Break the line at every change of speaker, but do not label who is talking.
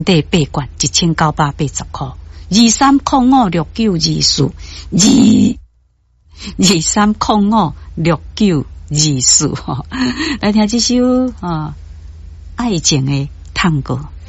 第八罐1980块，23056924，23056924，来听这首爱情的探戈。